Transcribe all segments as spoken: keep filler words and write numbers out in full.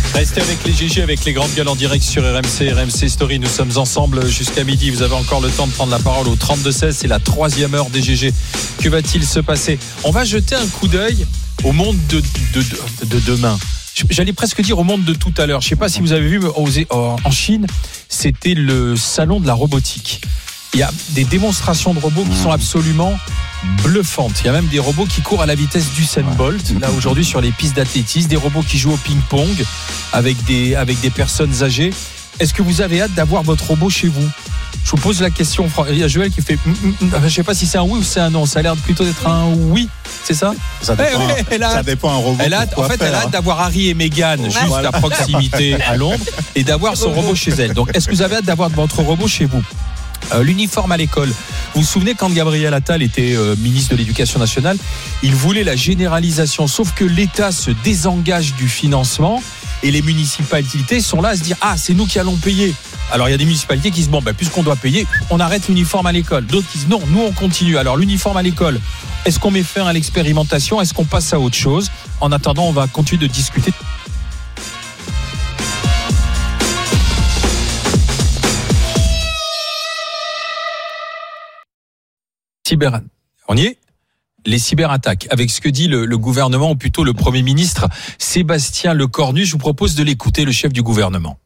Restez avec les G G, avec les grandes gueules en direct sur R M C, R M C Story. Nous sommes ensemble jusqu'à midi. Vous avez encore le temps de prendre la parole au trente-deux seize. C'est la troisième heure des G G. Que va-t-il se passer ? On va jeter un coup d'œil au monde de, de, de, de demain. J'allais presque dire au monde de tout à l'heure. Je ne sais pas si vous avez vu en Chine, c'était le salon de la robotique. Il y a des démonstrations de robots qui sont absolument bluffantes. Il y a même des robots qui courent à la vitesse d'Usain Bolt, là aujourd'hui sur les pistes d'athlétisme, des robots qui jouent au ping-pong avec des, avec des personnes âgées. Est-ce que vous avez hâte d'avoir votre robot chez vous ? Je vous pose la question. Il y a Joël qui fait je ne sais pas si c'est un oui ou c'est un non. Ça a l'air plutôt d'être un oui, c'est ça ? Ça dépend, eh, elle a, ça dépend un robot. Elle a, en fait, faire, elle a hâte d'avoir Harry et Meghan juste voilà. à proximité à Londres et d'avoir son robot chez elle. Donc, est-ce que vous avez hâte d'avoir votre robot chez vous ? Euh, l'uniforme à l'école. Vous vous souvenez quand Gabriel Attal était euh, ministre de l'Éducation nationale, il voulait la généralisation, sauf que l'État se désengage du financement et les municipalités sont là à se dire ah c'est nous qui allons payer. Alors il y a des municipalités qui se disent bon ben puisqu'on doit payer, on arrête l'uniforme à l'école. D'autres qui disent non, nous on continue. Alors l'uniforme à l'école, est-ce qu'on met fin à l'expérimentation ? Est-ce qu'on passe à autre chose ? En attendant, on va continuer de discuter. Cyber, on y est ? Les cyberattaques, avec ce que dit le, le gouvernement, ou plutôt le Premier ministre Sébastien Lecornu. Je vous propose de l'écouter, le chef du gouvernement.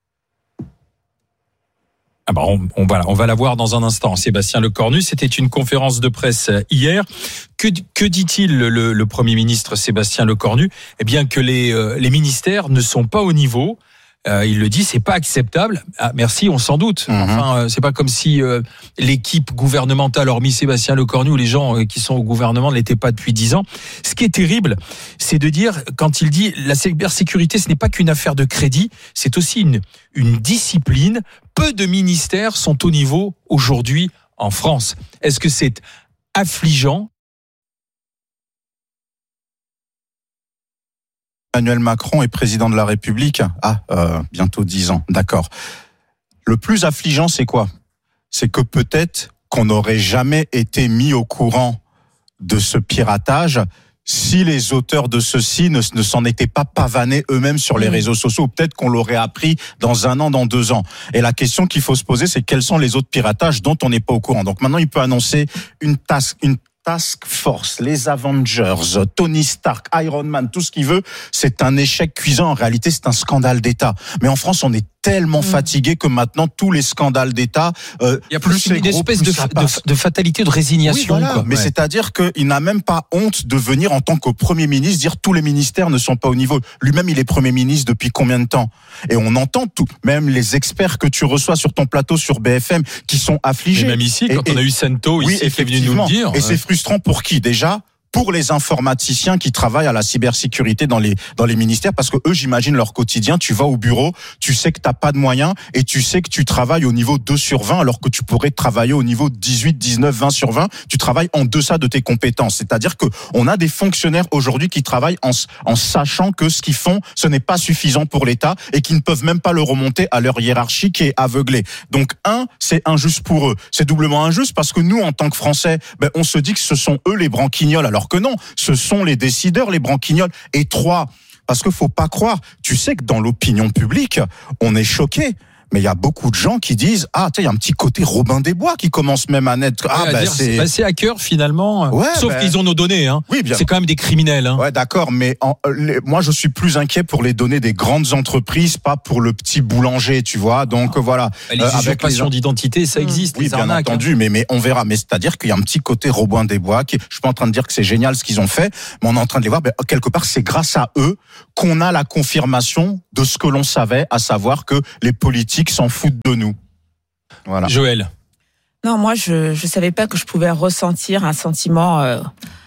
Ah bah on, on, va, on va la voir dans un instant. Sébastien Lecornu, c'était une conférence de presse hier. Que, que dit-il le, le Premier ministre Sébastien Lecornu ? Eh bien que les, euh, les ministères ne sont pas au niveau. Euh, il le dit, c'est pas acceptable. Ah, merci, on s'en doute. Mm-hmm. Enfin, euh, c'est pas comme si euh, l'équipe gouvernementale, hormis Sébastien Lecornu, ou les gens euh, qui sont au gouvernement ne l'étaient pas depuis dix ans. Ce qui est terrible, c'est de dire, quand il dit la cybersécurité, ce n'est pas qu'une affaire de crédit, c'est aussi une, une discipline. Peu de ministères sont au niveau aujourd'hui en France. Est-ce que c'est affligeant ? Emmanuel Macron est président de la République. Ah, euh, bientôt dix ans, d'accord. Le plus affligeant, c'est quoi ? C'est que peut-être qu'on n'aurait jamais été mis au courant de ce piratage si les auteurs de ceci ne, ne s'en étaient pas pavanés eux-mêmes sur les réseaux sociaux. Peut-être qu'on l'aurait appris dans un an, dans deux ans. Et la question qu'il faut se poser, c'est quels sont les autres piratages dont on n'est pas au courant. Donc maintenant, il peut annoncer une task, une Task Force, les Avengers, Tony Stark, Iron Man, tout ce qu'il veut, c'est un échec cuisant. En réalité, c'est un scandale d'État. Mais en France, on est tellement mmh. fatigué que maintenant, tous les scandales d'État, euh, il y a plus, plus une gros, espèce plus de, de, de fatalité, de résignation. Oui, voilà. quoi. Mais ouais. c'est-à-dire qu'il n'a même pas honte de venir en tant que Premier ministre dire tous les ministères ne sont pas au niveau. Lui-même, il est Premier ministre depuis combien de temps ? Et on entend tout, même les experts que tu reçois sur ton plateau sur B F M qui sont affligés. Et même ici, quand et, on a eu Sento oui, ici qui est venu nous le dire. Et ouais. c'est frustrant pour qui déjà ? Pour les informaticiens qui travaillent à la cybersécurité dans les dans les ministères, parce que eux, j'imagine leur quotidien. Tu vas au bureau, tu sais que t'as pas de moyens et tu sais que tu travailles au niveau deux sur vingt, alors que tu pourrais travailler au niveau dix-huit, dix-neuf, vingt sur vingt. Tu travailles en deçà de tes compétences. C'est-à-dire que on a des fonctionnaires aujourd'hui qui travaillent en en sachant que ce qu'ils font, ce n'est pas suffisant pour l'État et qui ne peuvent même pas le remonter à leur hiérarchie qui est aveuglée. Donc un, c'est injuste pour eux. C'est doublement injuste parce que nous, en tant que Français, ben on se dit que ce sont eux les branquignols. Alors que non, ce sont les décideurs, les branquignols. Et trois, parce qu'il faut pas croire, tu sais que dans l'opinion publique, on est choqué. Mais il y a beaucoup de gens qui disent ah tu sais il y a un petit côté Robin des Bois qui commence même à naître. Ah ouais, bah dire, c'est bah, c'est hacker finalement. Ouais, sauf bah... qu'ils ont nos données hein. Oui, bien. C'est quand même des criminels hein. Ouais, d'accord, mais en, les, moi je suis plus inquiet pour les données des grandes entreprises, pas pour le petit boulanger, tu vois. Donc ah. voilà. Les euh, usurpations les... d'identité, ça existe. Oui, les bien arnaques, entendu, hein. mais mais on verra. Mais c'est-à-dire qu'il y a un petit côté Robin des Bois. Qui, je suis pas en train de dire que c'est génial ce qu'ils ont fait, mais on est en train de les voir. Ben, quelque part, c'est grâce à eux qu'on a la confirmation de ce que l'on savait, à savoir que les politiques s'en foutent de nous. Voilà. Joël. Non, moi, je je savais pas que je pouvais ressentir un sentiment euh,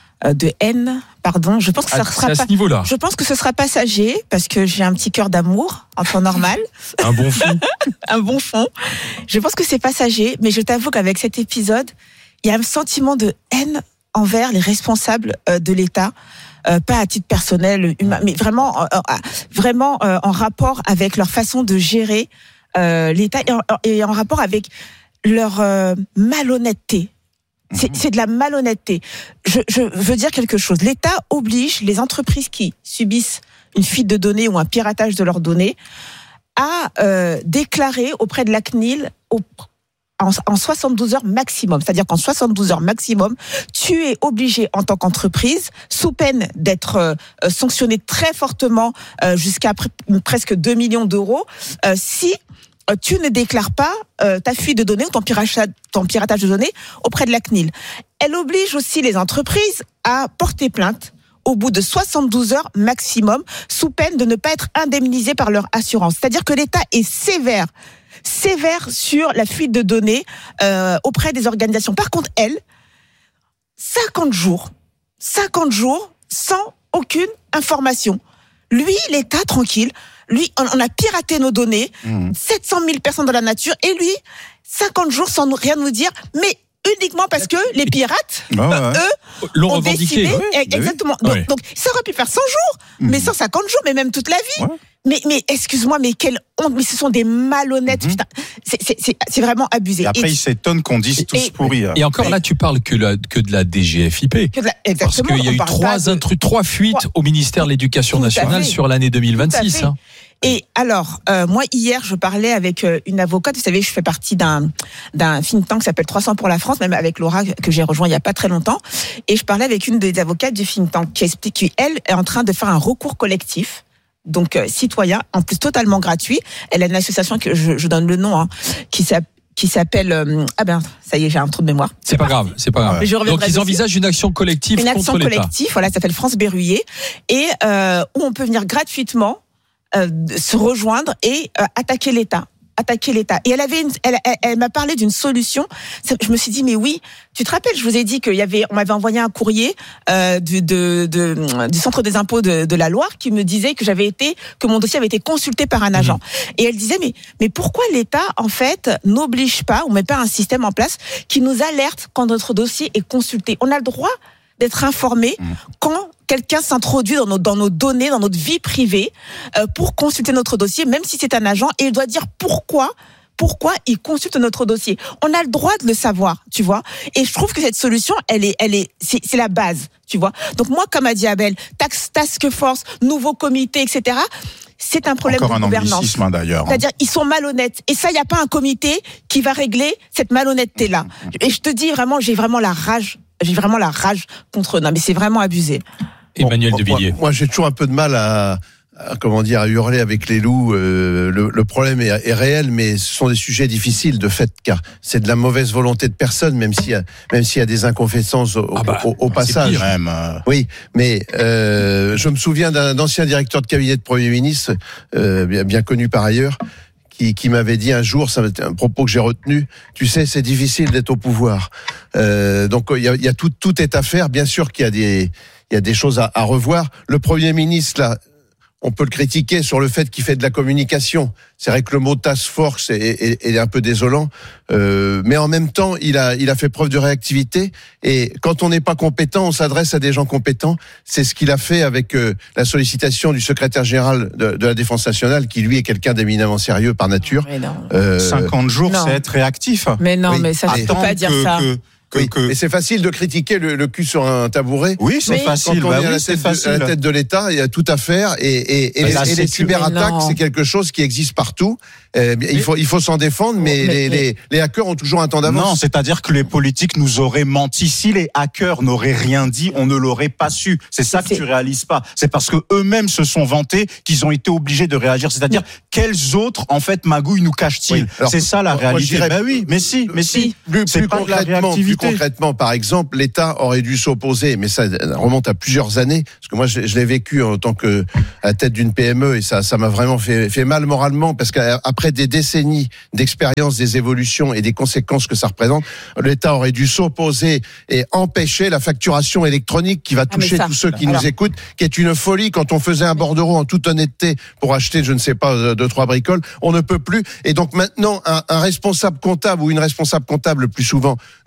de haine. Pardon, je pense que ça ah, sera à pas. Ce niveau-là. Je pense que ce sera passager parce que j'ai un petit cœur d'amour en temps normal. Un bon fond. Un bon fond. Je pense que c'est passager, mais je t'avoue qu'avec cet épisode, il y a un sentiment de haine envers les responsables de l'État. Euh, pas à titre personnel, humain, mais vraiment, euh, vraiment euh, en rapport avec leur façon de gérer euh, l'État et en, et en rapport avec leur euh, malhonnêteté. C'est, c'est de la malhonnêteté. Je, je veux dire quelque chose. L'État oblige les entreprises qui subissent une fuite de données ou un piratage de leurs données, à euh, déclarer auprès de la C N I L au, en, en soixante-douze heures maximum. C'est-à-dire qu'en soixante-douze heures maximum, tu es obligé en tant qu'entreprise, sous peine d'être euh, sanctionné très fortement euh, jusqu'à pr- presque deux millions d'euros, euh, si euh, tu ne déclares pas euh, ta fuite de données ou ton piratage, ton piratage de données auprès de la C N I L. Elle oblige aussi les entreprises à porter plainte au bout de soixante-douze heures maximum, sous peine de ne pas être indemnisées par leur assurance. C'est-à-dire que l'État est sévère, sévère sur la fuite de données euh, auprès des organisations. Par contre, elle, cinquante jours, cinquante jours sans aucune information. Lui, l'État, tranquille, lui, on, on a piraté nos données, mmh. sept cent mille personnes dans la nature, et lui, cinquante jours sans nous, rien nous dire, mais uniquement parce que les pirates, oh ouais. eux, l'ont ont revendiqué. décidé, Oui, exactement. oui. Donc, oui. donc, ça aurait pu faire cent jours, mmh. mais cent cinquante jours, mais même toute la vie. Ouais. Mais, mais excuse-moi, mais quelle honte, mais ce sont des malhonnêtes. Mmh. Putain, c'est, c'est, c'est, c'est vraiment abusé. Et après, et, ils s'étonnent qu'on dise et, tous et, pourris. Et encore et, là, tu parles que, la, que de la D G F I P. Que de la, exactement. Parce qu'il y a eu trois, de... intru, trois fuites trois. au ministère de l'Éducation Tout nationale sur l'année deux mille vingt-six. Hein. Et alors, euh, moi, hier, je parlais avec euh, une avocate. Vous savez, je fais partie d'un, d'un think tank qui s'appelle trois cents pour la France, même avec Laura, que j'ai rejoint il y a pas très longtemps. Et je parlais avec une des avocates du think tank qui explique qu'elle est en train de faire un recours collectif. Donc, euh, citoyen, en plus totalement gratuit. Elle a une association que je, je donne le nom, hein, qui s'appelle qui s'appelle euh, ah ben ça y est, j'ai un trou de mémoire. C'est, c'est pas grave, c'est pas grave. Ouais. Donc ils envisagent une action collective une contre action l'État. collective, voilà, ça s'appelle France Berruyer, et euh, où on peut venir gratuitement euh, se rejoindre et euh, attaquer l'État. attaquer l'État. Et elle avait, une, elle, elle, elle m'a parlé d'une solution. Je me suis dit, mais oui, tu te rappelles, je vous ai dit qu'il y avait, on m'avait envoyé un courrier euh, du, de, de, du Centre des impôts de, de la Loire qui me disait que j'avais été, que mon dossier avait été consulté par un agent. Mmh. Et elle disait, mais, mais pourquoi l'État, en fait, n'oblige pas ou met pas un système en place qui nous alerte quand notre dossier est consulté? On a le droit d'être informé mmh. quand quelqu'un s'introduit dans nos, dans nos données, dans notre vie privée, euh, pour consulter notre dossier, même si c'est un agent, et il doit dire pourquoi, pourquoi il consulte notre dossier. On a le droit de le savoir, tu vois. Et je trouve que cette solution, elle est, elle est, c'est, c'est la base, tu vois. Donc moi, comme a dit Abel, tax, task force, nouveau comité, et cetera. C'est un problème Encore de un gouvernance. anglicisme, hein, d'ailleurs. C'est-à-dire, ils sont malhonnêtes. Et ça, il n'y a pas un comité qui va régler cette malhonnêteté-là. Et je te dis vraiment, j'ai vraiment la rage. J'ai vraiment la rage contre eux. Non, mais c'est vraiment abusé. Emmanuel bon, de Villiers. Moi, moi, j'ai toujours un peu de mal à, à comment dire, à hurler avec les loups. Euh, le, le problème est, est réel, mais ce sont des sujets difficiles de fait, car c'est de la mauvaise volonté de personne, même s'il y a, même s'il y a des inconfessances au, ah bah, au, au passage. Pire, même. Oui, mais euh, je me souviens d'un ancien directeur de cabinet de Premier ministre, euh, bien, bien connu par ailleurs, qui, qui m'avait dit un jour, ça c'était un propos que j'ai retenu, tu sais, c'est difficile d'être au pouvoir. Euh, donc il y a, il y a tout, tout est à faire. Bien sûr qu'il y a des, il y a des choses à, à revoir. Le Premier ministre, là, on peut le critiquer sur le fait qu'il fait de la communication. C'est vrai que le mot task force est, est, est un peu désolant, euh, mais en même temps, il a, il a fait preuve de réactivité. Et quand on n'est pas compétent, on s'adresse à des gens compétents. C'est ce qu'il a fait avec euh, la sollicitation du secrétaire général de, de la Défense nationale, qui lui est quelqu'un d'éminemment sérieux par nature. Euh, cinquante jours, non. C'est être réactif. Mais non, oui. mais ça, je peux pas dire que, ça. Que... Que, oui, que... Et c'est facile de critiquer le, le cul sur un tabouret. Oui, c'est mais facile. Quand on bah est oui, à, la c'est tête facile. De, à la tête de l'État, il y a tout à faire. Et, et, et, les, et les cyberattaques, c'est quelque chose qui existe partout. Euh, mais, il faut, il faut s'en défendre, mais, mais, les, mais les, les hackers ont toujours un temps d'avance. Non, c'est-à-dire que les politiques nous auraient menti. Si les hackers n'auraient rien dit, on ne l'aurait pas su. C'est ça que c'est... tu réalises pas. C'est parce que eux-mêmes se sont vantés qu'ils ont été obligés de réagir. C'est-à-dire, oui. quels autres, en fait, magouilles nous cachent-ils? Oui. Alors, c'est ça la moi, réalité. Moi, bah oui, mais si, mais si. Plus, plus, concrètement, plus concrètement, par exemple, l'État aurait dû s'opposer, mais ça remonte à plusieurs années, parce que moi, je, je l'ai vécu en tant que à la tête d'une P M E, et ça, ça m'a vraiment fait, fait mal moralement, parce qu'après des décennies d'expérience des évolutions et des conséquences que ça représente, l'État aurait dû s'opposer et empêcher la facturation électronique qui va toucher ah ça, tous ceux qui alors... nous écoutent, qui est une folie. Quand on faisait un bordereau en toute honnêteté pour acheter, je ne sais pas, deux, trois bricoles, on ne peut plus. Et donc maintenant, un, un responsable comptable ou une responsable comptable, le plus souvent de P M E,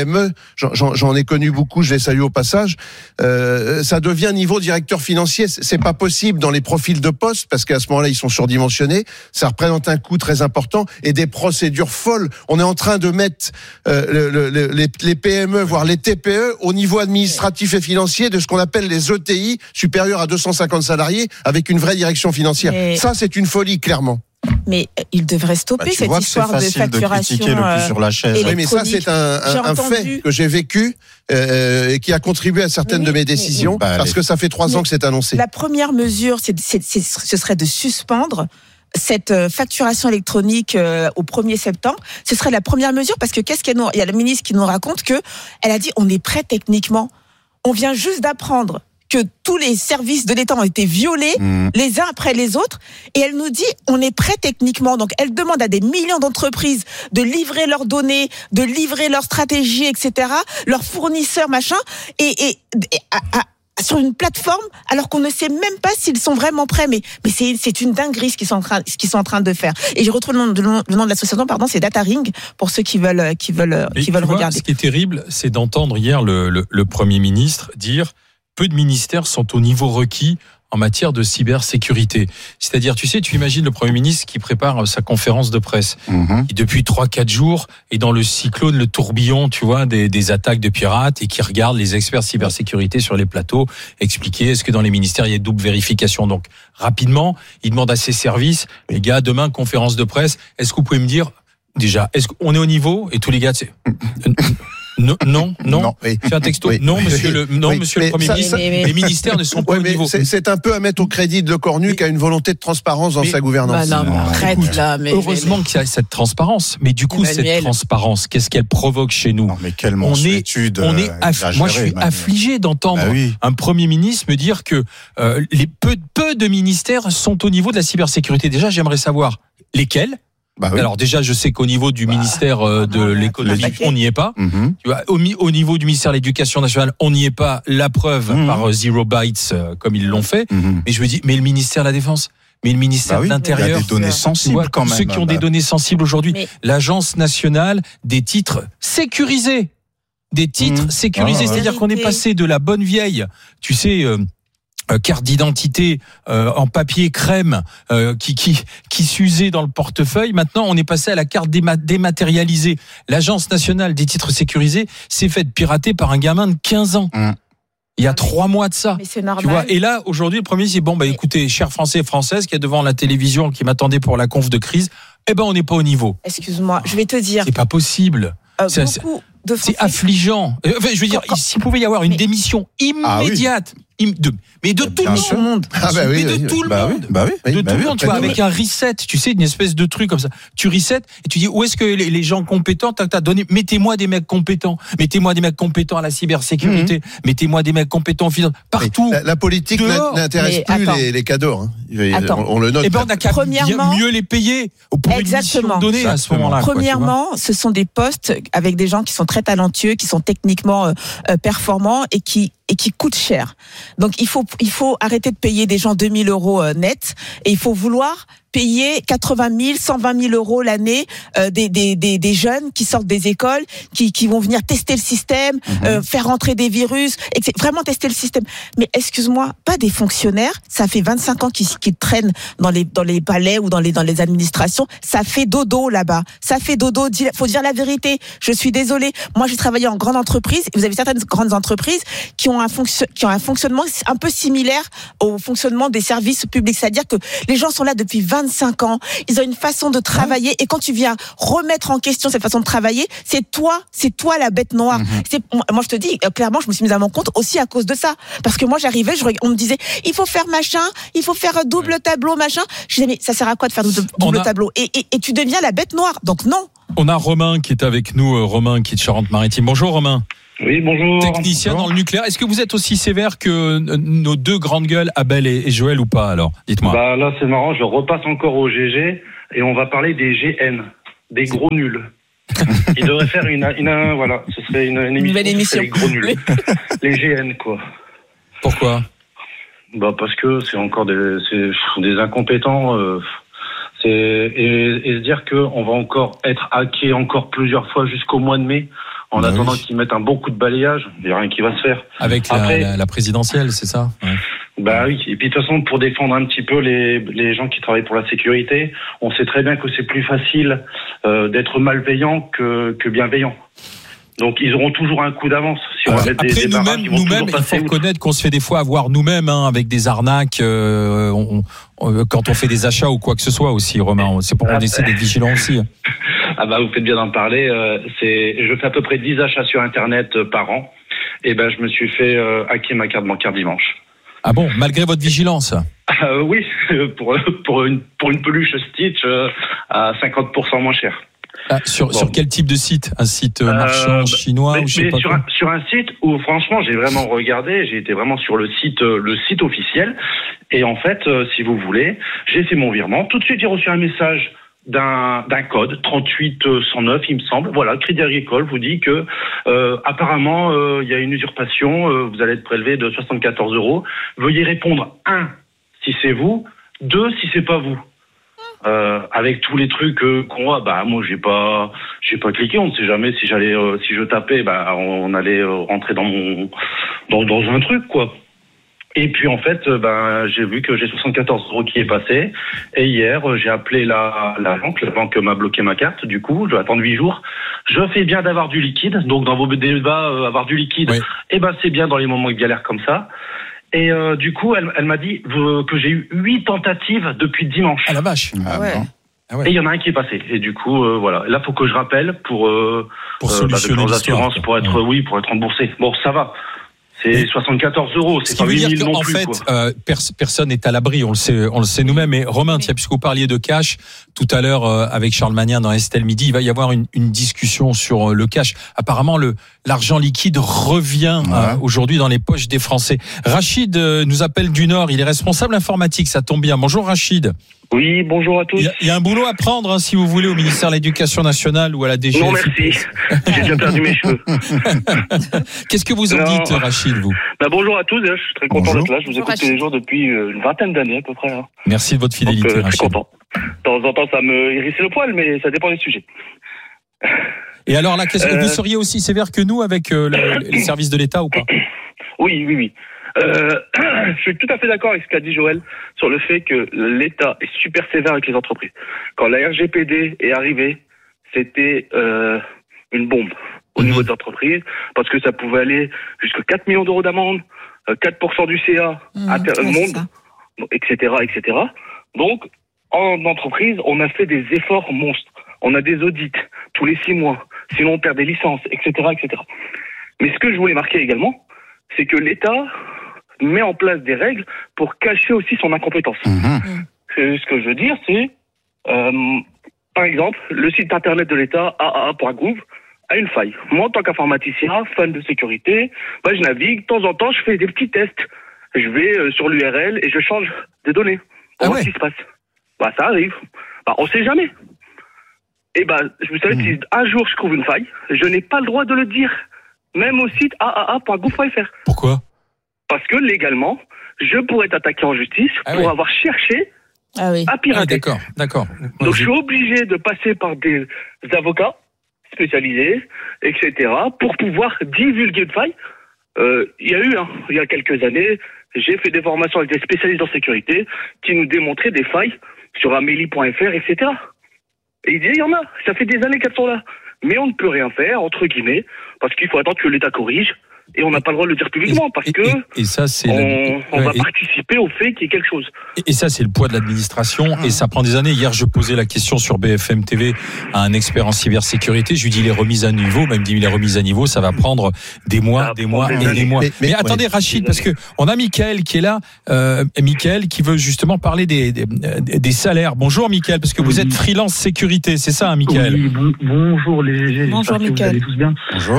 M E, j'en, j'en, j'en ai connu beaucoup, je les salue au passage, euh, ça devient niveau directeur financier. C'est pas possible dans les profils de poste, parce qu'à ce moment-là, ils sont surdimensionnés. Ça représente un coût très important et des procédures folles. On est en train de mettre euh, le, le, les, les P M E, voire les T P E, au niveau administratif et financier de ce qu'on appelle les E T I, supérieurs à deux cent cinquante salariés, avec une vraie direction financière. Mais... ça, c'est une folie, clairement. Mais il devrait stopper bah, cette histoire de facturation de le plus sur la chaise. Oui, mais ça, c'est un, un, un fait que j'ai vécu euh, et qui a contribué à certaines oui, de mes décisions, mais, mais, parce que ça fait trois mais, ans que c'est annoncé. La première mesure, c'est, c'est, c'est, ce serait de suspendre cette facturation électronique euh, au premier septembre. Ce serait la première mesure, parce que qu'est-ce qu'elle nous... il y a le ministre qui nous raconte que elle a dit on est prêt techniquement. On vient juste d'apprendre que tous les services de l'État ont été violés mmh. les uns après les autres, et elle nous dit on est prêt techniquement. Donc elle demande à des millions d'entreprises de livrer leurs données, de livrer leurs stratégies, et cetera, leurs fournisseurs, machin, et, et, et à, à, sur une plateforme, alors qu'on ne sait même pas s'ils sont vraiment prêts. Mais, mais c'est, c'est une dinguerie ce qu'ils sont en train, ce qu'ils sont en train de faire. Et je retrouve le nom, le nom, le nom de l'association, pardon, c'est Dataring, pour ceux qui veulent, qui veulent, qui veulent regarder. Vois, ce qui est terrible, c'est d'entendre hier le, le, le Premier ministre dire peu de ministères sont au niveau requis en matière de cybersécurité. C'est-à-dire, tu sais, tu imagines le Premier ministre qui prépare sa conférence de presse, mmh. qui depuis trois quatre jours est dans le cyclone, le tourbillon, tu vois, des, des attaques de pirates, et qui regarde les experts cybersécurité sur les plateaux expliquer est-ce que dans les ministères il y a double vérification. Donc, rapidement, il demande à ses services, les gars, demain, conférence de presse, est-ce que vous pouvez me dire, déjà, est-ce qu'on est au niveau? Et tous les gars, c'est... Non, non, non. non oui. C'est un texto. Oui. Non, monsieur le, non, oui. monsieur le Premier ça, ministre. Mais, mais, mais, les ministères ne sont pas ouais, au niveau. C'est, c'est un peu à mettre au crédit de Lecornu qui a une volonté de transparence dans mais, sa gouvernance. Bah non, arrête là. Mais, heureusement mais, qu'il y a cette transparence. Mais du coup, Emmanuel. cette transparence, qu'est-ce qu'elle provoque chez nous? Non, mais quelle monstruitude. On est, on est aff- moi, je suis Emmanuel. affligé d'entendre bah oui. un Premier ministre me dire que euh, les peu, peu de ministères sont au niveau de la cybersécurité. Déjà, j'aimerais savoir lesquels. Bah oui. Alors déjà, je sais qu'au niveau du bah, ministère euh, de l'économie, on n'y est pas. Mm-hmm. Tu vois, au, au niveau du ministère de l'Éducation nationale, on n'y est pas. La preuve mm-hmm. par euh, Zero Bytes, euh, comme ils l'ont fait. Mm-hmm. Mais je me dis, mais le ministère de la Défense, mais le ministère bah oui, de l'Intérieur, il y a des données sensibles vois, quand même. Ceux qui ont bah. des données sensibles aujourd'hui, mais... l'Agence nationale des titres sécurisés, des titres mmh. sécurisés, ah, c'est-à-dire ouais. qu'on est passé de la bonne vieille, tu sais. Euh, Euh, carte d'identité euh, en papier crème euh, qui qui qui s'usait dans le portefeuille. Maintenant, on est passé à la carte déma- dématérialisée. L'Agence nationale des titres sécurisés s'est faite pirater par un gamin de quinze ans. Mmh. Il y a trois mois de ça. Mais c'est normal. Tu vois, et là, aujourd'hui, le Premier dit, bon, bah, écoutez, chers Français et Françaises qui est devant la télévision, qui m'attendaient pour la conf de crise, eh ben, on n'est pas au niveau. Excuse-moi, je vais te dire. C'est pas possible. Euh, c'est, beaucoup de Français... c'est affligeant. Enfin, je veux dire, quand... s'il pouvait y avoir une mais... démission immédiate, ah, oui. de, mais de tout le monde. Ah bah oui, mais de oui, tout oui. le bah monde. Oui, bah oui, de bah tout oui, le monde, tu vois, avec un reset, tu sais, une espèce de truc comme ça. Tu reset et tu dis, où est-ce que les, les gens compétents, t'as, t'as donné, mettez-moi des mecs compétents. Mettez-moi des mecs compétents à la cybersécurité. Mmh. Mettez-moi des mecs compétents en finance. Partout. La, la politique dehors. n'intéresse mais plus les, les cadors. Hein. On, on le note. Et ben, on a qu'à mieux les payer pour une mission donnée à ce moment-là. Premièrement, quoi, ce sont des postes avec des gens qui sont très talentueux, qui sont techniquement euh, performants et qui et qui coûtent cher. Donc il faut il faut arrêter de payer des gens deux mille euros euh, net, et il faut vouloir payer quatre-vingt mille, cent vingt mille euros l'année euh, des, des des des jeunes qui sortent des écoles, qui qui vont venir tester le système, mmh. euh, faire rentrer des virus, et vraiment tester le système. Mais excuse-moi, pas des fonctionnaires. Ça fait vingt-cinq ans qu'ils qu'ils traînent dans les dans les palais ou dans les dans les administrations. Ça fait dodo là-bas. Ça fait dodo. Faut dire la vérité. Je suis désolée. Moi, j'ai travaillé en grande entreprise. Vous avez certaines grandes entreprises qui ont un fonction, qui ont un fonctionnement un peu similaire au fonctionnement des services publics. C'est-à-dire que les gens sont là depuis vingt-cinq ans. Ils ont une façon de travailler. Et quand tu viens remettre en question cette façon de travailler, c'est toi, c'est toi la bête noire. Mm-hmm. C'est, moi, je te dis, clairement, je me suis mise à mon compte aussi à cause de ça. Parce que moi, j'arrivais, je, on me disait, il faut faire machin, il faut faire double ouais. tableau, machin. Je disais, mais ça sert à quoi de faire double, double a... tableau? Et, et, et tu deviens la bête noire. Donc non. On a Romain qui est avec nous, Romain qui est de Charente-Maritime. Bonjour Romain. Oui, bonjour. Technicien bonjour. Dans le nucléaire. Est-ce que vous êtes aussi sévère que nos deux grandes gueules, Abel et Joël, ou pas alors? Dites-moi. Bah là, c'est marrant, je repasse encore au G G et on va parler des G N, des gros nuls. Il devrait faire une, une, une voilà, ce serait une, une émission, émission. Les gros nuls, les G N quoi. Pourquoi? Bah parce que c'est encore des, c'est des incompétents. Euh, C'est et, et se dire qu'on va encore être hacké encore plusieurs fois jusqu'au mois de mai, en bah attendant oui. qu'ils mettent un bon coup de balayage, il n'y a rien qui va se faire. Avec Après, la, la, la présidentielle, c'est ça ouais. Bah oui, et puis de toute façon, pour défendre un petit peu les, les gens qui travaillent pour la sécurité, on sait très bien que c'est plus facile euh, d'être malveillant que, que bienveillant. Donc ils auront toujours un coup d'avance. Si on Alors, va mettre après des, des nous-mêmes, barrages, nous-mêmes il faut reconnaître qu'on se fait des fois avoir nous-mêmes hein, avec des arnaques euh, on, on, quand on fait des achats ou quoi que ce soit aussi, Romain. C'est pour qu'on essaie d'être vigilant aussi. Ah bah vous faites bien d'en parler. Euh, c'est, je fais à peu près dix achats sur Internet euh, par an. Et ben je me suis fait euh, hacker ma carte bancaire dimanche. Ah bon, malgré votre vigilance? euh, Oui, pour pour une pour une peluche Stitch euh, à cinquante pour cent moins cher. Ah, sur, bon. sur quel type de site? Un site marchand euh, chinois mais, ou je sais pas sur, quoi. un, sur un site où franchement j'ai vraiment regardé, j'ai été vraiment sur le site le site officiel et en fait euh, si vous voulez, j'ai fait mon virement. Tout de suite j'ai reçu un message d'un d'un code trente-huit cent neuf il me semble. Voilà, Crédit Agricole vous dit que euh, apparemment il euh, y a une usurpation, euh, vous allez être prélevé de soixante-quatorze euros. Veuillez répondre un si c'est vous, deux si c'est pas vous. Euh, avec tous les trucs euh, qu'on voit, bah moi j'ai pas, j'ai pas cliqué. On ne sait jamais si j'allais, euh, si je tapais, bah on allait euh, rentrer dans mon, dans, dans un truc quoi. Et puis en fait, euh, bah j'ai vu que j'ai soixante-quatorze euros qui est passé. Et hier, euh, j'ai appelé la, la banque. La banque m'a bloqué ma carte. Du coup, je vais attendre huit jours. Je fais bien d'avoir du liquide. Donc dans vos débats, euh, avoir du liquide, oui. Et ben c'est bien dans les moments galères comme ça. Et euh, du coup, elle, elle m'a dit euh, que j'ai eu huit tentatives depuis dimanche. Ah la vache. Ah ouais. Ah ouais. Et il y en a un qui est passé. Et du coup, euh, voilà. Là, faut que je rappelle pour euh, pour solutionner euh, bah, assurances pour être, ouais. oui, pour être remboursé. Bon, ça va. C'est mais soixante-quatorze euros, c'est pas huit mille non plus. En fait, euh, pers- personne n'est à l'abri, on le sait, on le sait nous-mêmes. Mais Romain, tiens, puisque vous parliez de cash tout à l'heure euh, avec Charles Magnien dans Estelle Midi, il va y avoir une, une discussion sur euh, le cash. Apparemment, le l'argent liquide revient ouais. euh, aujourd'hui dans les poches des Français. Rachid euh, nous appelle du Nord, il est responsable informatique, ça tombe bien. Bonjour Rachid. Oui, bonjour à tous. Il y a, il y a un boulot à prendre, hein, si vous voulez, au ministère de l'Éducation nationale ou à la D G F. Non, merci. J'ai déjà perdu mes cheveux. Qu'est-ce que vous en non. dites, Rachid, vous? Bah, bonjour à tous. Je suis très content bonjour. d'être là. Je vous écoute tous les jours depuis une vingtaine d'années à peu près. Hein. Merci de votre fidélité, Donc, euh, Rachid. Je suis content. De temps en temps, ça me hérissait le poil, mais ça dépend des sujets. Et alors là, qu'est-ce que euh... vous seriez aussi sévère que nous avec euh, le, les services de l'État ou pas? Oui, oui, oui. Euh, je suis tout à fait d'accord avec ce qu'a dit Joël sur le fait que l'État est super sévère avec les entreprises. Quand la R G P D est arrivée, c'était euh, une bombe au mmh. niveau des entreprises parce que ça pouvait aller jusqu'à quatre millions d'euros d'amende, quatre pour cent du C A mmh, à ter- monde, et cetera, et cetera. Donc, en entreprise, on a fait des efforts monstres. On a des audits tous les six mois, sinon on perd des licences, et cetera, et cetera. Mais ce que je voulais marquer également, c'est que l'État met en place des règles pour cacher aussi son incompétence. Mmh. Ce que je veux dire, c'est, euh, par exemple, le site internet de l'État, a a a point gouv, a une faille. Moi, en tant qu'informaticien, fan de sécurité, bah, je navigue, de temps en temps, je fais des petits tests. Je vais euh, sur l'U R L et je change des données. Pour ah voir ouais. ce qui se passe. Bah, ça arrive. Bah, on sait jamais. Et bah, vous savez, mmh. si un jour je trouve une faille, je n'ai pas le droit de le dire. Même au site a a a point gouv point f r. Pourquoi? Parce que légalement, je pourrais être attaqué en justice ah pour oui. avoir cherché ah oui. à pirater. Ah, d'accord, d'accord. Donc je suis obligé de passer par des avocats spécialisés, et cetera, pour pouvoir divulguer une faille. Euh, il y a eu, hein, il y a quelques années, j'ai fait des formations avec des spécialistes en sécurité qui nous démontraient des failles sur amélie point f r, et cetera. Et il dit, il y en a, ça fait des années qu'elles sont là. Mais on ne peut rien faire, entre guillemets, parce qu'il faut attendre que l'État corrige. Et on n'a pas le droit de le dire publiquement parce et, que et, et ça, c'est on, la... on va et... participer au fait qu'il y ait quelque chose. Et, et ça, c'est le poids de l'administration et ça prend des années. Hier, je posais la question sur B F M T V à un expert en cybersécurité. Je lui dis les remises à niveau. Même dit les remises à niveau, ça va prendre des mois, des mois et des mois. Mais, mais, mais attendez, ouais. Rachid, parce que on a Mickaël qui est là. Euh, Mickaël qui veut justement parler des, des, des salaires. Bonjour Mickaël, parce que vous êtes freelance sécurité, c'est ça, hein, Mickaël? Oui, bon, bonjour les G G. Bonjour Mickaël. Vous allez tous bien? Bonjour.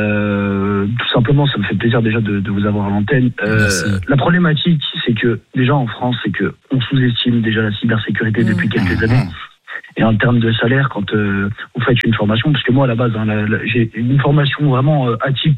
Euh, tout simplement, ça me fait plaisir déjà de, de vous avoir à l'antenne. Euh, la problématique, c'est que déjà en France, c'est que on sous-estime déjà la cybersécurité mmh. depuis quelques années. Et en termes de salaire, quand euh, vous faites une formation, parce que moi à la base, hein, la, la, j'ai une formation vraiment euh, atypique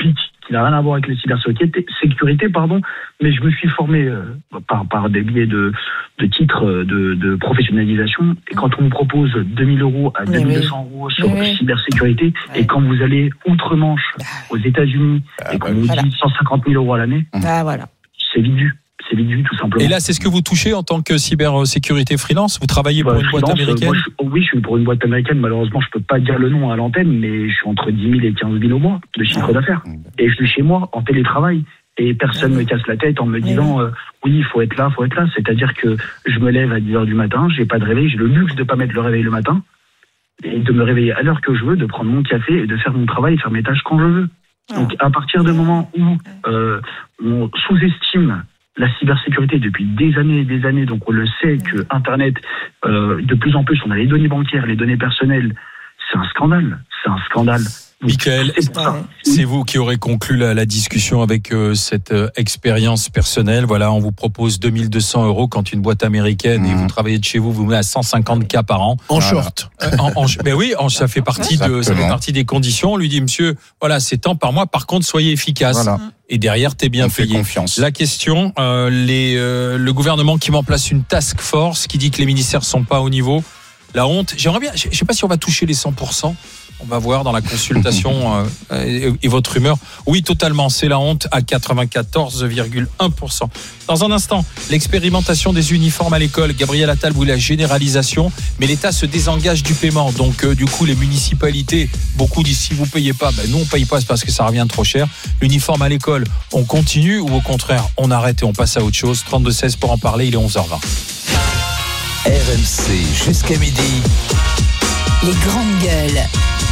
qui n'a rien à voir avec les cybersécurité, sécurité, pardon, mais je me suis formé euh, par, par des biais de, de titres de, de professionnalisation. Et quand on vous propose deux mille euros à deux mille deux cents euros sur oui. cybersécurité, oui. et quand vous allez outre-Manche aux États-Unis ah, et qu'on vous voilà. dit cent cinquante mille euros à l'année, ah, voilà. c'est vite vu. C'est vite vu, tout simplement. Et là, c'est ce que vous touchez en tant que cybersécurité freelance? Vous travaillez pour bah, une freelance, boîte américaine? moi, je, Oui, je suis pour une boîte américaine. Malheureusement, je peux pas dire le nom à l'antenne, mais je suis entre dix mille et quinze mille au mois de chiffre ah. d'affaires. Et je suis chez moi, en télétravail. Et personne ne me casse la tête en me disant euh, oui, il faut être là, il faut être là. C'est-à-dire que je me lève à dix heures du matin, j'ai pas de réveil, j'ai le luxe de pas mettre le réveil le matin, et de me réveiller à l'heure que je veux, de prendre mon café et de faire mon travail et faire mes tâches quand je veux. Donc, à partir du moment où euh, on sous-estime la cybersécurité depuis des années et des années, donc on le sait que Internet, euh, de plus en plus, on a les données bancaires, les données personnelles, c'est un scandale, c'est un scandale. Mickaël, c'est, c'est vous qui aurez conclu la, la discussion avec euh, cette euh, expérience personnelle. Voilà, on vous propose deux mille deux cents euros quand une boîte américaine mmh. et vous travaillez de chez vous, vous met à cent cinquante K par an. En voilà. short. Euh, en, en, mais oui, en, ça fait partie de, ça fait partie des conditions. On lui dit, monsieur, voilà, c'est tant par mois. Par contre, soyez efficace. Voilà. Et derrière, t'es bien on payé. Confiance. La question, euh, les, euh, le gouvernement qui met en place une task force, qui dit que les ministères sont pas au niveau. La honte. J'aimerais bien, je sais pas si on va toucher les cent pour cent. On va voir dans la consultation euh, et, et votre humeur. Oui, totalement, c'est la honte à quatre-vingt-quatorze virgule un pour cent. Dans un instant, l'expérimentation des uniformes à l'école. Gabriel Attal voulait la généralisation, mais l'État se désengage du paiement. Donc, euh, du coup, les municipalités, beaucoup disent si vous payez pas, ben, nous on paye pas, c'est parce que ça revient trop cher. L'uniforme à l'école, on continue ou au contraire, on arrête et on passe à autre chose. trente-deux seize pour en parler, il est onze heures vingt. R M C jusqu'à midi. Les grandes gueules.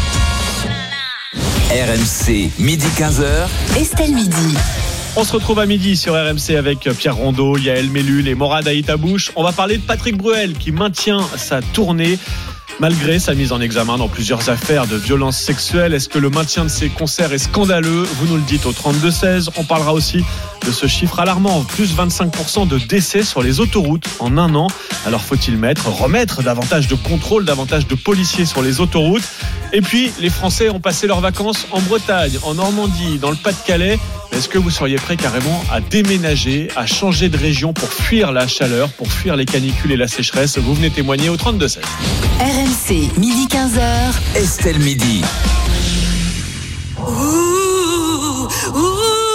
R M C, midi quinze heures. Estelle Midi. On se retrouve à midi sur R M C avec Pierre Rondeau, Yael Mellul et Morad Aïtabouche. On va parler de Patrick Bruel qui maintient sa tournée malgré sa mise en examen dans plusieurs affaires de violences sexuelles. Est-ce que le maintien de ses concerts est scandaleux? Vous nous le dites au trente-deux seize. On parlera aussi de ce chiffre alarmant, plus vingt-cinq pour cent de décès sur les autoroutes en un an. Alors faut-il mettre, remettre davantage de contrôle, davantage de policiers sur les autoroutes? Et puis, les Français ont passé leurs vacances en Bretagne, en Normandie, dans le Pas-de-Calais. Est-ce que vous seriez prêt carrément à déménager, à changer de région pour fuir la chaleur, pour fuir les canicules et la sécheresse? Vous venez témoigner au trente-deux seize. R M C, midi quinze heures. Estelle Midi. Ouh, ouh.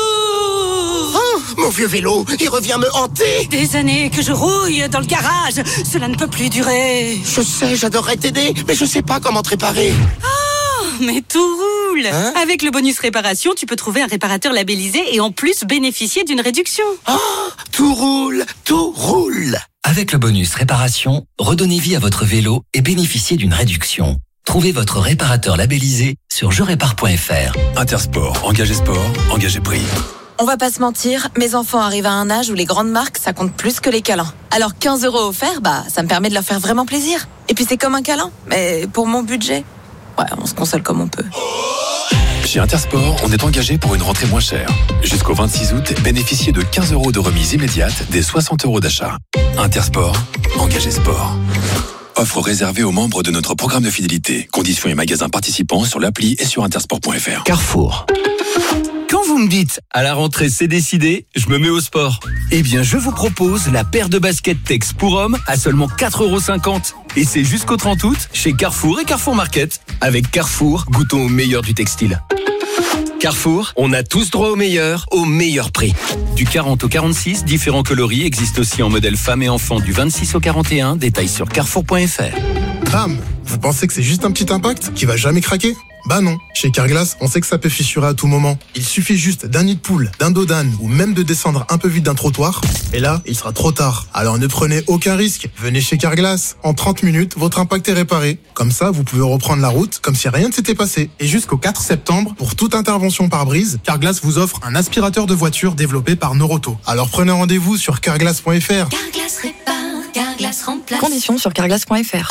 Oh, mon vieux vélo, il revient me hanter. Des années que je rouille dans le garage. Cela ne peut plus durer. Je sais, j'adorerais t'aider, mais je sais pas comment te réparer. Oh, mais tout roule. Hein? Avec le bonus réparation, tu peux trouver un réparateur labellisé et en plus bénéficier d'une réduction. Oh, tout roule, tout roule. Avec le bonus réparation, redonnez vie à votre vélo et bénéficiez d'une réduction. Trouvez votre réparateur labellisé sur je répare point f r. Intersport, engagé sport, engagé prix. On va pas se mentir, mes enfants arrivent à un âge où les grandes marques, ça compte plus que les câlins. Alors quinze euros offerts, bah, ça me permet de leur faire vraiment plaisir. Et puis c'est comme un câlin, mais pour mon budget, ouais, on se console comme on peut. Chez Intersport, on est engagé pour une rentrée moins chère. Jusqu'au vingt-six août, bénéficiez de quinze euros de remise immédiate des soixante euros d'achat. Intersport, engagé sport. Offre réservée aux membres de notre programme de fidélité. Conditions et magasins participants sur l'appli et sur intersport point f r. Carrefour. Quand vous me dites « à la rentrée c'est décidé, je me mets au sport », eh bien je vous propose la paire de baskets Tex pour hommes à seulement quatre euros cinquante. Et c'est jusqu'au trente août chez Carrefour et Carrefour Market. Avec Carrefour, goûtons au meilleur du textile. Carrefour, on a tous droit au meilleur, au meilleur prix. Du quarante au quarante-six, différents coloris existent aussi en modèle femmes et enfants du vingt-six au quarante et un. Détails sur carrefour point f r. Bam! Vous pensez que c'est juste un petit impact qui va jamais craquer? Bah non, chez Carglass, on sait que ça peut fissurer à tout moment. Il suffit juste d'un nid de poule, d'un dos d'âne ou même de descendre un peu vite d'un trottoir. Et là, il sera trop tard. Alors ne prenez aucun risque. Venez chez Carglass. En trente minutes, votre impact est réparé. Comme ça, vous pouvez reprendre la route comme si rien ne s'était passé. Et jusqu'au quatre septembre, pour toute intervention par brise, Carglass vous offre un aspirateur de voiture développé par Noroto. Alors prenez rendez-vous sur carglass point f r. Carglass répare, Carglass remplace. Conditions sur carglass point f r.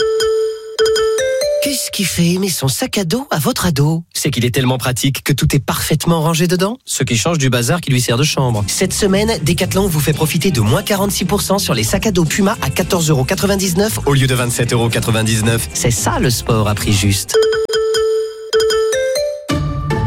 Qu'est-ce qui fait aimer son sac à dos à votre ado? C'est qu'il est tellement pratique que tout est parfaitement rangé dedans, ce qui change du bazar qui lui sert de chambre. Cette semaine, Decathlon vous fait profiter de moins quarante-six pour cent sur les sacs à dos Puma à quatorze euros quatre-vingt-dix-neuf au lieu de vingt-sept euros quatre-vingt-dix-neuf. C'est ça le sport à prix juste.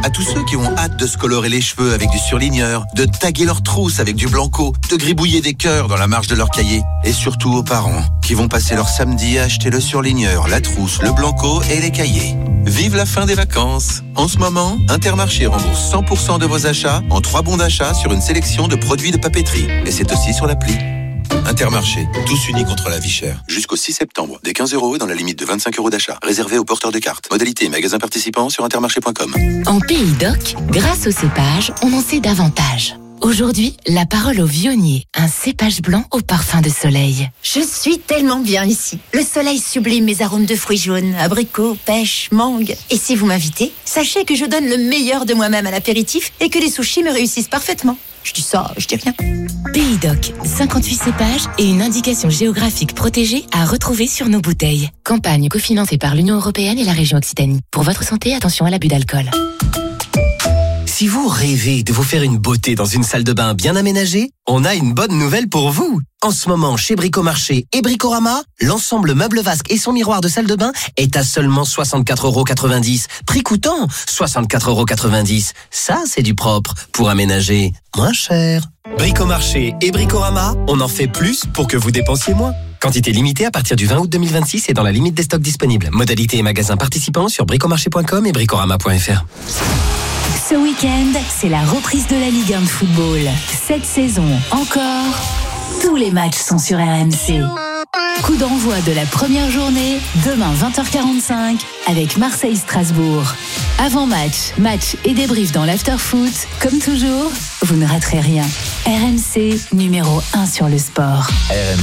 À tous ceux qui ont hâte de se colorer les cheveux avec du surligneur, de taguer leurs trousses avec du blanco, de gribouiller des cœurs dans la marge de leur cahier. Et surtout aux parents qui vont passer leur samedi à acheter le surligneur, la trousse, le blanco et les cahiers. Vive la fin des vacances. En ce moment, Intermarché rembourse cent pour cent de vos achats en trois bons d'achat sur une sélection de produits de papeterie. Et c'est aussi sur l'appli. Intermarché, tous unis contre la vie chère. Jusqu'au six septembre, des quinze euros dans la limite de vingt-cinq euros d'achat. Réservé aux porteurs de cartes. Modalité et magasins participants sur intermarché point com. En Pays d'Oc, grâce au cépage, on en sait davantage. Aujourd'hui, la parole au vionnier, un cépage blanc au parfum de soleil. Je suis tellement bien ici. Le soleil sublime mes arômes de fruits jaunes, abricots, pêche, mangue. Et si vous m'invitez, sachez que je donne le meilleur de moi-même à l'apéritif et que les sushis me réussissent parfaitement. Je dis ça, je dis rien. Pays d'Oc, cinquante-huit cépages et une indication géographique protégée à retrouver sur nos bouteilles. Campagne cofinancée par l'Union européenne et la région Occitanie. Pour votre santé, attention à l'abus d'alcool. Si vous rêvez de vous faire une beauté dans une salle de bain bien aménagée, on a une bonne nouvelle pour vous. En ce moment, chez Bricomarché et Bricorama, l'ensemble meuble vasque et son miroir de salle de bain est à seulement soixante-quatre euros quatre-vingt-dix. Prix coûtant soixante-quatre euros quatre-vingt-dix. Ça, c'est du propre pour aménager moins cher. Bricomarché et Bricorama, on en fait plus pour que vous dépensiez moins. Quantité limitée à partir du vingt août deux mille vingt-six et dans la limite des stocks disponibles. Modalité et magasins participants sur bricomarché point com et bricorama point f r. Ce week-end, c'est la reprise de la Ligue un de football. Cette saison encore, tous les matchs sont sur R M C. Coup d'envoi de la première journée, demain vingt heures quarante-cinq, avec Marseille-Strasbourg. Avant-match, match et débrief dans l'after-foot. Comme toujours, vous ne raterez rien. R M C, numéro un sur le sport. R M